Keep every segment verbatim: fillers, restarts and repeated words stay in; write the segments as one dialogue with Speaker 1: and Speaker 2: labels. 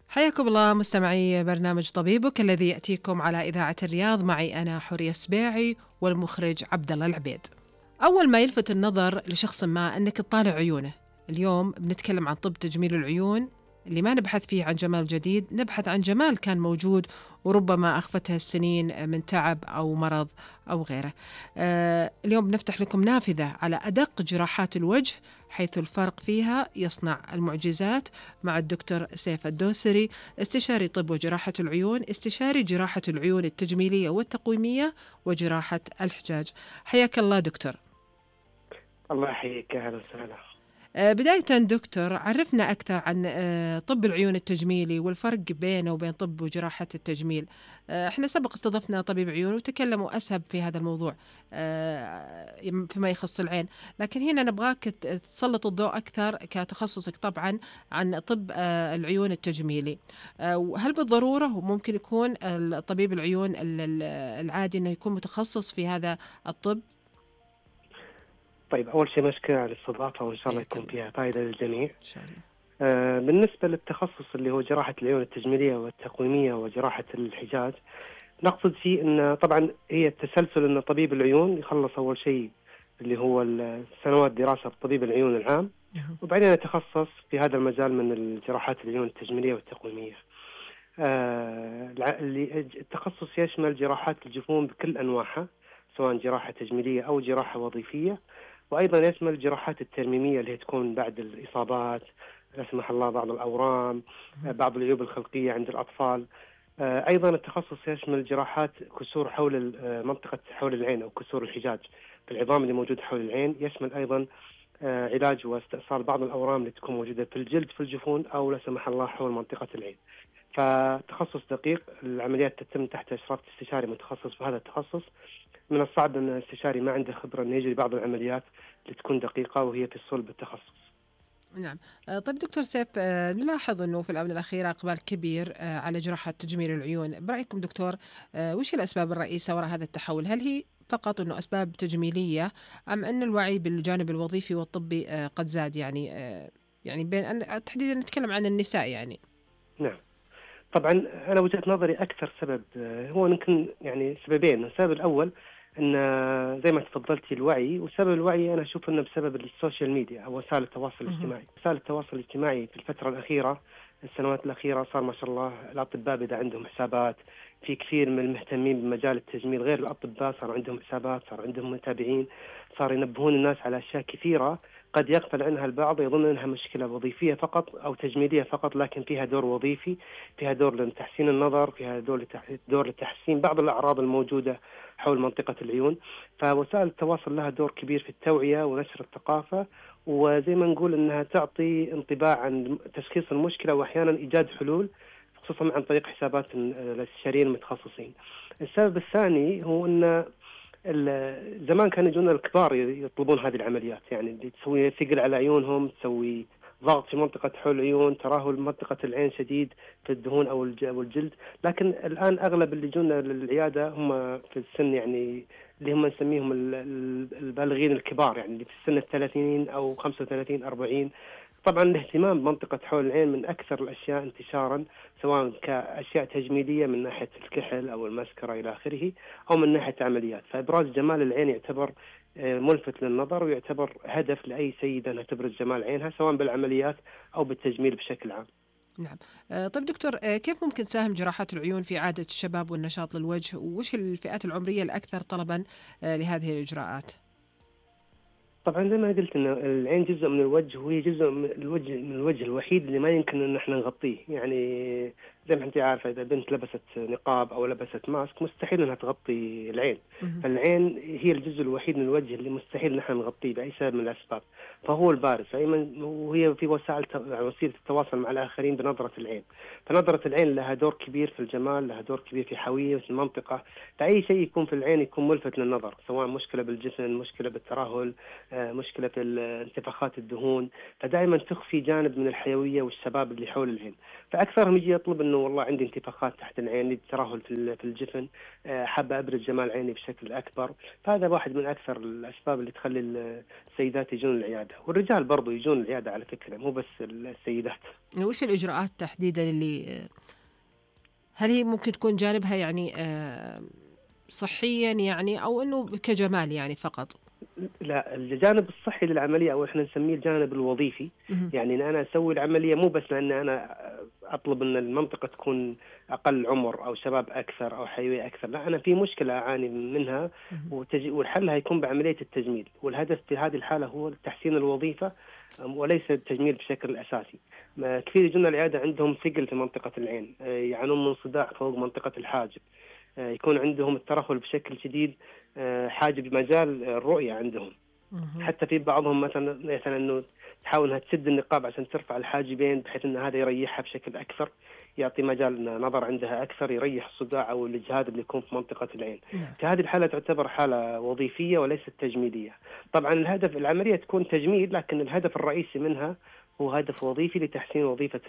Speaker 1: حياكم الله مستمعي برنامج طبيبك الذي يأتيكم على إذاعة الرياض، معي أنا حورية السبيعي والمخرج عبد الله العبيد. أول ما يلفت النظر لشخص ما أنك تطالع عيونه. اليوم بنتكلم عن طب تجميل العيون، اللي ما نبحث فيه عن جمال جديد، نبحث عن جمال كان موجود وربما أخفتها السنين من تعب أو مرض أو غيره. آه اليوم بنفتح لكم نافذة على أدق جراحات الوجه، حيث الفرق فيها يصنع المعجزات، مع الدكتور سيف الدوسري، استشاري طب وجراحة العيون، استشاري جراحة العيون التجميلية والتقويمية وجراحة الحجاج. حياك الله دكتور.
Speaker 2: الله يحييك، أهلا وسهلا.
Speaker 1: آه، بداية دكتور، عرفنا أكثر عن آه، طب العيون التجميلي والفرق بينه وبين طب وجراحة التجميل. آه، احنا سبق استضفنا طبيب عيون وتكلموا أسهب في هذا الموضوع آه، فيما يخص العين، لكن هنا نبغاك ت- تسلط الضوء أكثر كتخصصك طبعا عن طب آه، العيون التجميلي. آه، وهل بالضرورة ممكن يكون الطبيب العيون ال- ال- العادي أنه يكون متخصص في هذا الطب؟
Speaker 2: طيب، أول شيء مشكلة على الاستضافة، وإن شاء الله
Speaker 1: حياك
Speaker 2: يكون
Speaker 1: الله.
Speaker 2: فيها فائدة للجميع.
Speaker 1: إن شاء الله.
Speaker 2: آه بالنسبة للتخصص اللي هو جراحة العيون التجميلية والتقويمية وجراحة الحجاج، نقصد فيه أن طبعا هي التسلسل، أن طبيب العيون يخلص أول شيء اللي هو سنوات دراسة بطبيب العيون العام،
Speaker 1: مهم.
Speaker 2: وبعدين يتخصص في هذا المجال من الجراحات العيون التجميلية والتقويمية. آه الع- اللي- التخصص يشمل جراحات الجفون بكل أنواعها، سواء جراحة تجميلية أو جراحة وظيفية، وأيضا يشمل الجراحات الترميمية اللي هي تكون بعد الإصابات، لا سمح الله بعض الأورام، آه، بعض العيوب الخلقية عند الأطفال. آه، أيضا التخصص يشمل جراحات كسور حول ال- آه، منطقة حول العين أو كسور الحجاج في العظام اللي موجود حول العين. يشمل أيضا آه، علاج واستئصال بعض الأورام اللي تكون موجودة في الجلد في الجفون أو لا سمح الله حول منطقة العين. فتخصص دقيق، العمليات تتم تحت إشراف استشاري متخصص في هذا التخصص. من الصعب أن الاستشاري ما عنده خبرة أن يجري بعض العمليات اللي تكون دقيقة وهي في صلب التخصص.
Speaker 1: نعم. آه، طيب دكتور سيف، آه، نلاحظ أنه في الآونة الأخيرة إقبال كبير آه، على جراحة تجميل العيون. برأيكم دكتور، آه، وش هي الأسباب الرئيسة وراء هذا التحول؟ هل هي فقط أنه أسباب تجميلية، أم أن الوعي بالجانب الوظيفي والطبي آه، قد زاد؟ يعني آه، يعني بين أن تحديدا نتكلم عن النساء يعني.
Speaker 2: نعم، طبعا أنا وجهة نظري أكثر سبب آه، هو يمكن يعني سببين. السبب الأول أن آه، زي ما تفضلتي الوعي، وسبب الوعي أنا أشوف أنه بسبب السوشيال ميديا أو وسائل التواصل
Speaker 1: مهم.
Speaker 2: الاجتماعي. وسائل التواصل الاجتماعي في الفترة الأخيرة، السنوات الأخيرة، صار ما شاء الله الأطباء بدأ عندهم حسابات، في كثير من المهتمين بمجال التجميل غير الأطباء صار عندهم حسابات، صار عندهم متابعين، صار ينبهون الناس على أشياء كثيرة قد يغفل عنها البعض، يظن أنها مشكلة وظيفية فقط أو تجميلية فقط، لكن فيها دور وظيفي، فيها دور لتحسين النظر، فيها دور لتح- دور لتحسين بعض الأعراض الموجودة حول منطقة العيون. فوسائل التواصل لها دور كبير في التوعية ونشر الثقافة، وزي ما نقول أنها تعطي انطباع عن تشخيص المشكلة وأحيانا إيجاد حلول، خصوصا عن طريق حسابات الاستشاريين المتخصصين. السبب الثاني هو أن ال- زمان كانوا يجون الكبار يطلبون هذه العمليات، يعني اللي تسوي ثقل على عيونهم، تسوي ضغط في منطقة حول العيون، ترهل منطقة العين شديد في الدهون أو الج- أو الجلد. لكن الآن أغلب اللي يجونا للعيادة هم في السن، يعني اللي هم نسميهم ال- ال- البالغين الكبار، يعني اللي في السن الثلاثين أو خمسة وثلاثين أربعين. طبعا الاهتمام بمنطقة حول العين من أكثر الأشياء انتشارا، سواء كأشياء تجميلية من ناحية الكحل أو المسكرة إلى آخره، أو من ناحية عمليات. فإبراز جمال العين يعتبر آه، ملفت للنظر، ويعتبر هدف لأي سيدة أنها تبرز جمال عينها سواء بالعمليات أو بالتجميل بشكل عام.
Speaker 1: نعم. آه، طيب دكتور، آه، كيف ممكن تساهم جراحات العيون في إعادة الشباب والنشاط للوجه؟ وش الفئات العمرية الأكثر طلبا آه، لهذه الإجراءات؟
Speaker 2: طبعا زي ما قلت ان العين جزء من الوجه، وهي جزء من الوجه من الوجه الوحيد اللي ما يمكن ان احنا نغطيه. يعني زي ما انت عارفه، اذا بنت لبست نقاب او لبست ماسك مستحيل انها تغطي العين.
Speaker 1: مهم.
Speaker 2: فالعين هي الجزء الوحيد من الوجه اللي مستحيل نحن نغطيه باي سبب من الاسباب، فهو البارز. فأيمن- وهي في وسائل ت- وسيله التواصل مع الاخرين بنظره العين. فنظره العين لها دور كبير في الجمال، لها دور كبير في حيويه المنطقه. فاي شيء يكون في العين يكون ملفت للنظر، سواء مشكله بالجسم، مشكله بالترهل، آه، مشكلة في انتفاخات الدهون. فدائما تخفي جانب من الحيوية والشباب اللي حول العين. فأكثرهم يجي يطلب أن إنه والله عندي انتفاخات تحت العين، عندي ترهل في في الجفن، حابة أبرز جمال عيني بشكل أكبر. فهذا واحد من أكثر الأسباب اللي تخلي السيدات يجون العيادة، والرجال برضو يجون العيادة على فكرة، مو بس السيدات.
Speaker 1: وش الإجراءات تحديدا اللي هل هي ممكن تكون جانبها يعني صحيا يعني أو إنه كجمال يعني فقط؟
Speaker 2: لا، الجانب الصحي للعملية أو إحنا نسميه الجانب الوظيفي. يعني إن أنا أسوي العملية مو بس لأن أنا أطلب أن المنطقة تكون أقل عمر أو شباب أكثر أو حيوية أكثر، لا، أنا في مشكلة أعاني منها والحل هيكون بعملية التجميل، والهدف في هذه الحالة هو تحسين الوظيفة وليس التجميل بشكل أساسي. كثير يجون العيادة عندهم ثقل في منطقة العين، يعانون من صداع فوق منطقة الحاجب، يكون عندهم الترهل بشكل شديد حاجب مجال الرؤية عندهم. حتى في بعضهم مثلا مثلا انه تحاول انها تسد النقاب عشان ترفع الحاجبين بحيث ان هذا يريحها بشكل اكثر، يعطي مجال نظر عندها اكثر، يريح الصداع او الاجهاد اللي يكون في منطقه العين. في هذه الحاله تعتبر حاله وظيفيه وليست تجميليه. طبعا الهدف العمليه تكون تجميل، لكن الهدف الرئيسي منها هو هدف وظيفي لتحسين وظيفه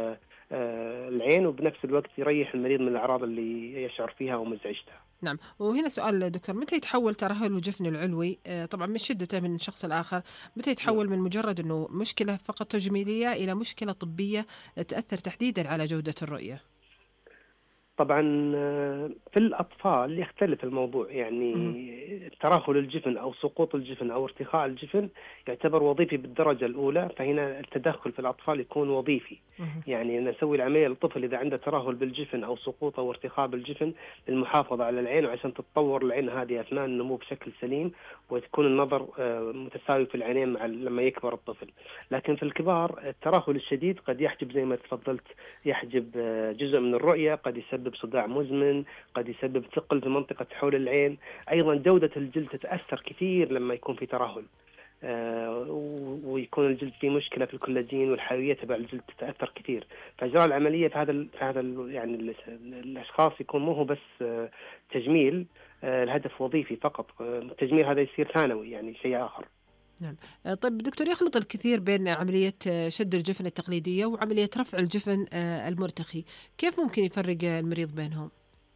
Speaker 2: العين، وبنفس الوقت يريح المريض من الاعراض اللي يشعر فيها ومزعجتها.
Speaker 1: نعم. وهنا سؤال دكتور، متى يتحول ترهل الجفن العلوي طبعا من شدته من شخص الآخر، متى يتحول من مجرد أنه مشكلة فقط تجميلية إلى مشكلة طبية تأثر تحديدا على جودة الرؤية؟
Speaker 2: طبعا في الأطفال يختلف الموضوع، يعني ترهل الجفن أو سقوط الجفن أو ارتخاء الجفن يعتبر وظيفي بالدرجة الأولى، فهنا التدخل في الأطفال يكون وظيفي. يعني نسوي العملية للطفل إذا عنده ترهل بالجفن أو سقوط أو ارتخاء بالجفن للمحافظة على العين وعشان تتطور العين هذه أثناء النمو بشكل سليم وتكون النظر متساوي في العينين مع لما يكبر الطفل. لكن في الكبار الترهل الشديد قد يحجب زي ما تفضلت، يحجب جزء من الرؤية، قد يسبب صداع مزمن، قد يسبب ثقل في منطقة حول العين. أيضا جودة الجلد تتأثر كثير لما يكون في ترهل، آه ويكون الجلد فيه مشكلة في الكولاجين والحيوية تبع الجلد تتأثر كثير. فإجراء العملية في هذا ال في هذا ال يعني ال الأشخاص يكون مو هو بس آه تجميل، آه الهدف وظيفي فقط. آه التجميل هذا يصير ثانوي، يعني شيء آخر.
Speaker 1: نعم. طيب دكتور، يخلط الكثير بين عملية شد الجفن التقليدية وعملية رفع الجفن المرتخي، كيف ممكن يفرق المريض بينهم؟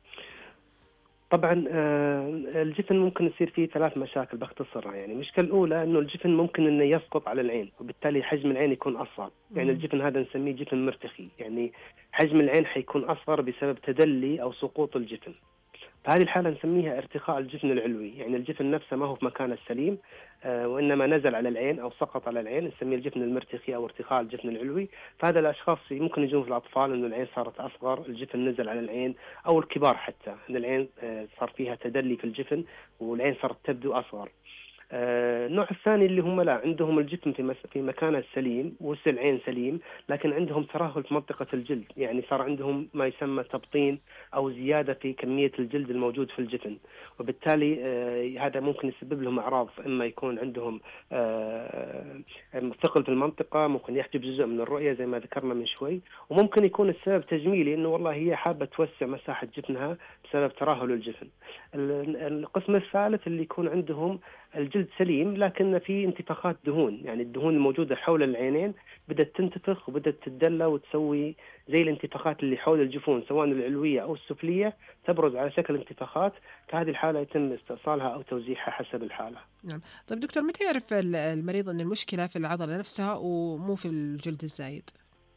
Speaker 2: طبعا الجفن ممكن يصير فيه ثلاث مشاكل باختصارها. يعني المشكلة الأولى إنه الجفن ممكن إنه يسقط على العين وبالتالي حجم العين يكون أصغر، يعني الجفن هذا نسميه جفن مرتخي، يعني حجم العين حيكون أصغر بسبب تدلي أو سقوط الجفن. فهذه الحالة نسميها ارتخاء الجفن العلوي، يعني الجفن نفسه ما هو في مكانه السليم آه وإنما نزل على العين أو سقط على العين، نسميه الجفن المرتخي أو ارتخاء الجفن العلوي. فهذا الأشخاص ممكن يجون في الأطفال إنه العين صارت أصغر، الجفن نزل على العين، أو الكبار حتى إن العين آه صار فيها تدلي في الجفن والعين صارت تبدو أصغر. آه النوع الثاني اللي هم لا عندهم الجسم في في مكانه السليم وسل العين سليم، لكن عندهم ترهل في منطقة الجلد، يعني صار عندهم ما يسمى تبطين أو زيادة في كمية الجلد الموجود في الجفن، وبالتالي آه هذا ممكن يسبب لهم أعراض، إما يكون عندهم آه ثقل في المنطقة، ممكن يحجب جزء من الرؤية زي ما ذكرنا من شوي، وممكن يكون السبب تجميلي إنه والله هي حابة توسع مساحة جفنها بسبب ترهل الجفن. القسم الثالث اللي يكون عندهم الجلد سليم لكن في انتفاخات دهون، يعني الدهون الموجودة حول العينين بدأت تنتفخ وبدأت تتدلى وتسوي زي الانتفاخات اللي حول الجفون سواء العلوية أو السفلية، تبرز على شكل انتفاخات. في هذه الحالة يتم استئصالها أو توزيعها حسب الحالة.
Speaker 1: نعم. طيب دكتور، متى يعرف المريض أن المشكلة في العضلة نفسها ومو في الجلد الزايد؟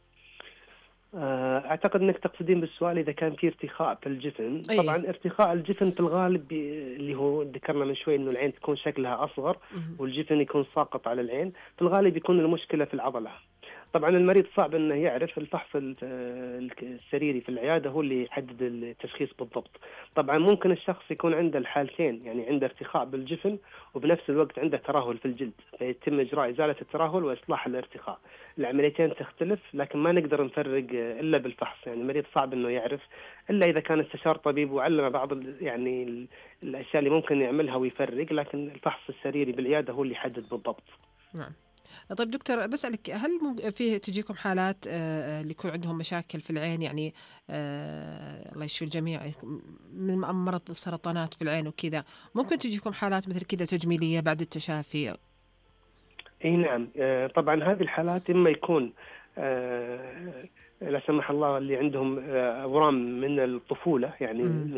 Speaker 2: أعتقد أنك تقصدين بالسؤال إذا كان في ارتخاء في الجفن.
Speaker 1: أيه.
Speaker 2: طبعا ارتخاء الجفن في الغالب اللي هو ذكرنا من شوي إنه العين تكون شكلها أصغر والجفن يكون ساقط على العين، في الغالب يكون المشكلة في العضلة. طبعا المريض صعب انه يعرف، الفحص السريري في العياده هو اللي يحدد التشخيص بالضبط. طبعا ممكن الشخص يكون عنده الحالتين، يعني عنده ارتخاء بالجفن وبنفس الوقت عنده ترهل في الجلد، فيتم اجراء ازاله الترهل واصلاح الارتخاء. العمليتين تختلف لكن ما نقدر نفرق الا بالفحص، يعني المريض صعب انه يعرف الا اذا كان استشار طبيب وعلم بعض يعني الاشياء اللي ممكن يعملها ويفرق، لكن الفحص السريري بالعياده هو اللي يحدد بالضبط.
Speaker 1: نعم. طيب دكتور، بسألك هل فيه تجيكم حالات اللي يكون عندهم مشاكل في العين، يعني الله يشفي الجميع من مرض السرطانات في العين وكذا، ممكن تجيكم حالات مثل كذا تجميلية بعد التشافي؟
Speaker 2: اي نعم. طبعا هذه الحالات اما يكون لا سمح الله اللي عندهم آه، أورام من الطفولة، يعني
Speaker 1: مم.